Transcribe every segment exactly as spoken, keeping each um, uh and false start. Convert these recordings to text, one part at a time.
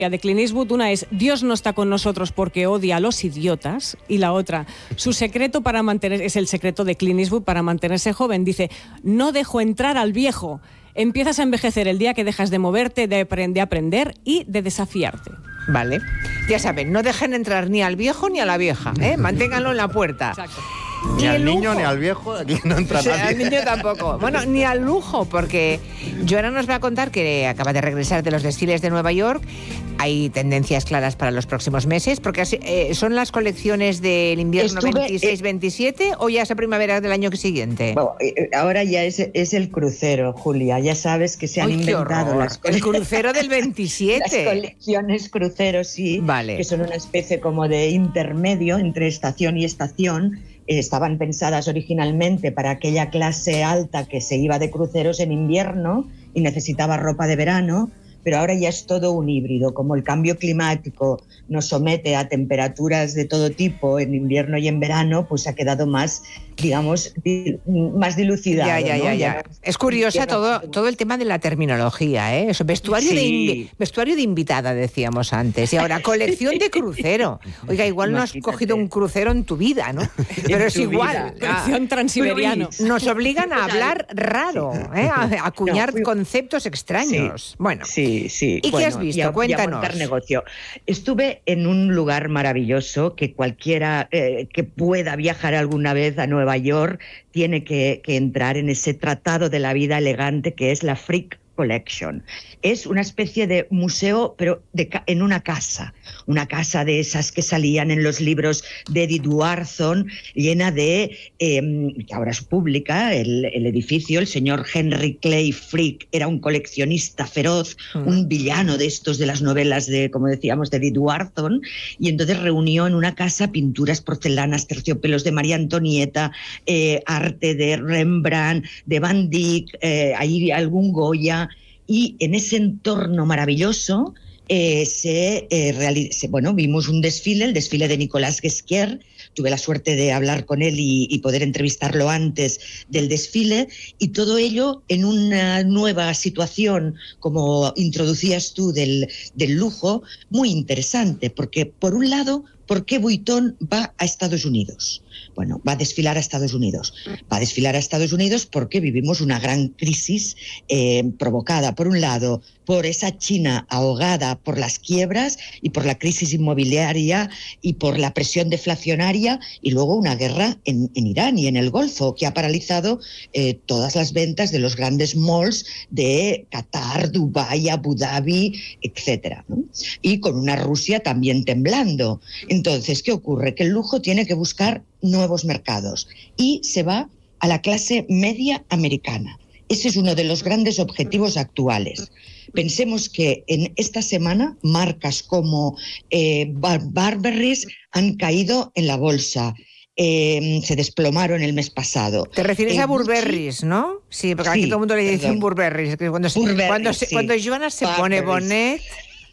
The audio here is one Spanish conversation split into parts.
de Clint Eastwood, una es Dios no está con nosotros porque odia a los idiotas, y la otra, su secreto para mantener, es el secreto de Clint Eastwood para mantenerse joven, dice, no dejo entrar al viejo, empiezas a envejecer el día que dejas de moverte, de, aprend- de aprender y de desafiarte. Vale, ya saben, no dejen entrar ni al viejo ni a la vieja, ¿eh? Manténganlo en la puerta. Exacto. Ni Y al el niño lujo. ni al viejo, aquí no entra O sea, nadie. al niño tampoco. Bueno, ni al lujo, porque Joana nos va a contar que acaba de regresar de los desfiles de Nueva York. Hay tendencias claras para los próximos meses, porque así, eh, ¿son las colecciones del invierno Estuve, veintiséis veintisiete o ya es la primavera del año siguiente? Bueno, eh, ahora ya es, es el crucero, Julia. Ya sabes que se han ¡Ay, qué inventado horror! las El cole- crucero del las veintisiete. colecciones cruceros, sí, Vale. que son una especie como de intermedio entre estación y estación. Eh, estaban pensadas originalmente para aquella clase alta que se iba de cruceros en invierno y necesitaba ropa de verano, pero ahora ya es todo un híbrido. Como el cambio climático nos somete a temperaturas de todo tipo en invierno y en verano, pues ha quedado más, digamos, di- más dilucidado. Ya, ya, ¿no? ya, Ya ya. no- Es curiosa invierno- todo, todo el tema de la terminología, ¿eh? Eso, vestuario, Sí. de invi- vestuario de invitada, decíamos antes. Y ahora, colección de crucero. Oiga, igual no has Imagínate. cogido un crucero en tu vida, ¿no? Pero es tu igual. vida. Colección transiberiano. Luis. Nos obligan a hablar raro, ¿eh? A a acuñar No, fui- conceptos extraños. Sí, Bueno, sí, sí. ¿Y qué Bueno, has visto? y a- y a Cuéntanos. montar negocio. Estuve en un lugar maravilloso que cualquiera eh, que pueda viajar alguna vez a Nueva York tiene que, que entrar en ese tratado de la vida elegante que es la Frick Collection. Es una especie de museo, pero de ca- en una casa, una casa de esas que salían en los libros de Edith Wharton, llena de, eh, que ahora es pública, el, el edificio. El señor Henry Clay Frick era un coleccionista feroz, Mm. un villano de estos de las novelas de, como decíamos, de Edith Wharton, y entonces reunió en una casa pinturas, porcelanas, terciopelos de María Antonieta, eh, arte de Rembrandt, de Van Dyck, eh, ahí algún Goya. Y en ese entorno maravilloso eh, se, eh, reali- se- bueno, vimos un desfile, el desfile de Nicolas Ghesquière. Tuve la suerte de hablar con él y, y poder entrevistarlo antes del desfile, y todo ello en una nueva situación, como introducías tú, del, del lujo, muy interesante, porque por un lado, ¿por qué Vuitton va a Estados Unidos? Bueno, va a desfilar a Estados Unidos. Va a desfilar a Estados Unidos porque vivimos una gran crisis eh, provocada, por un lado, por esa China ahogada por las quiebras y por la crisis inmobiliaria y por la presión deflacionaria, y luego una guerra en, en Irán y en el Golfo que ha paralizado eh, todas las ventas de los grandes malls de Qatar, Dubái, Abu Dhabi, etcétera, ¿no? Y con una Rusia también temblando. Entonces, ¿qué ocurre? Que el lujo tiene que buscar nuevos mercados y se va a la clase media americana. Ese es uno de los grandes objetivos actuales. Pensemos que en esta semana marcas como eh, Bar- Burberry han caído en la bolsa. Eh, se desplomaron el mes pasado. Te refieres Eh, a Gucci- Burberrys, ¿no? Sí, porque aquí Sí, todo el mundo le dice perdón. Burberrys. Que cuando, se- Burberry, cuando, se- sí. cuando Joana se pone Burberrys. bonet,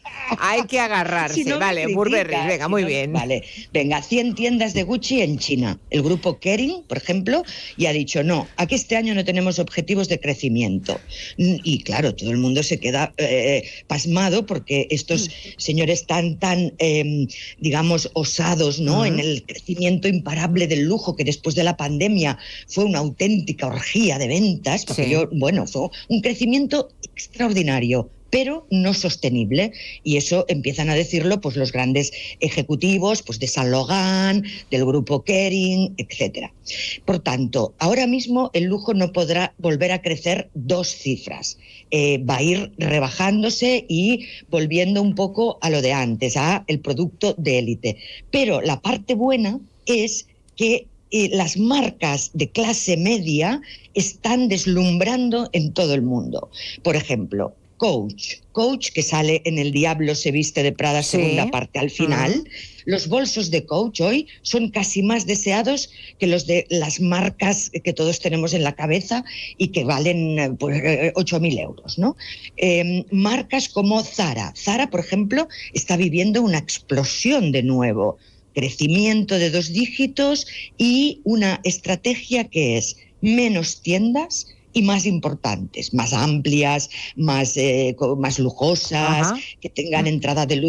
hay que agarrarse. Si no me Vale, criticas, Burberrys, venga, si muy no- bien. Vale, venga, cien tiendas de Gucci en China. El grupo Kering, por ejemplo, ya ha dicho, no, aquí este año no tenemos objetivos de crecimiento. Mm, Y claro, todo el mundo se queda eh, pasmado porque estos señores tan, tan, eh, digamos, osados, ¿no? Ujú. En el crecimiento imparable del lujo, que después de la pandemia fue una auténtica orgía de ventas, porque Sí. yo, bueno, fue un crecimiento extraordinario, pero no sostenible, y eso empiezan a decirlo pues los grandes ejecutivos pues de Saint Laurent, del grupo Kering, etcétera. Por tanto, ahora mismo el lujo no podrá volver a crecer dos cifras. Eh, va a ir rebajándose y volviendo un poco a lo de antes, a el producto de élite. Pero la parte buena es que eh, las marcas de clase media están deslumbrando en todo el mundo. Por ejemplo, Coach, Coach que sale en El Diablo se viste de Prada, Sí. segunda parte al final. Ujú. Los bolsos de Coach hoy son casi más deseados que los de las marcas que todos tenemos en la cabeza y que valen eh, pues, eh, ocho mil euros, ¿no? Eh, marcas como Zara. Zara, por ejemplo, está viviendo una explosión de nuevo. Crecimiento de dos dígitos y una estrategia que es menos tiendas y más importantes, más amplias, más, eh, más lujosas, Ajá. que tengan entrada de luz